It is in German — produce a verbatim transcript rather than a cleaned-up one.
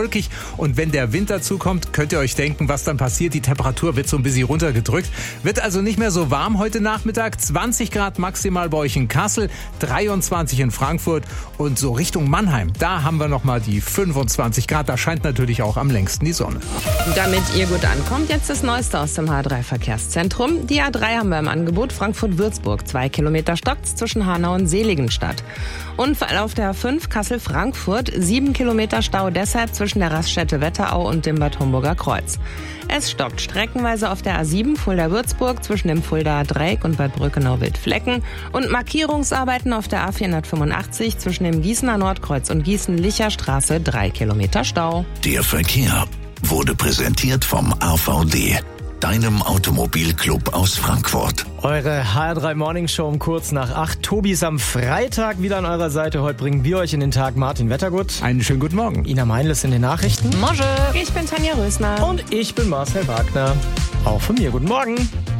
wolkig. Und wenn der Wind dazu kommt, könnt ihr euch denken, was dann passiert. Die Temperatur wird so ein bisschen runtergedrückt. Wird also nicht mehr so warm heute Nachmittag. zwanzig Grad maximal bei euch in Kassel, dreiundzwanzig in Frankfurt und so Richtung Mannheim. Da haben wir nochmal die fünfundzwanzig Grad. Da scheint natürlich auch am längsten die Sonne. Damit ihr gut ankommt, jetzt das Neueste aus dem H drei Verkehrszentrum. Die A drei haben wir im Angebot. Frankfurt-Würzburg. Zwei Kilometer stockt's zwischen Hanau und Seligenstadt. Unfall auf der A fünf Kassel-Frankfurt. Sieben Kilometer Stau deshalb zwischen der Raststätte Wetterau und dem Bad Homburger Kreuz. Es stockt streckenweise auf der A sieben Fulda-Würzburg zwischen dem Fuldaer Dreieck und Bad Brückenau-Wildflecken und Markierungsarbeiten auf der A vierhundertfünfundachtzig zwischen dem Gießener Nordkreuz und Gießen-Licher Straße. Drei Kilometer Stau. Der Verkehr wurde präsentiert vom A V D, deinem Automobilclub aus Frankfurt. Eure H R drei Morning Show um kurz nach acht. Tobi ist am Freitag wieder an eurer Seite. Heute bringen wir euch in den Tag Martin Wettergut. Einen schönen guten Morgen. Ina Meinles in den Nachrichten. Morgen. Ich bin Tanja Rösner. Und ich bin Marcel Wagner. Auch von mir. Guten Morgen.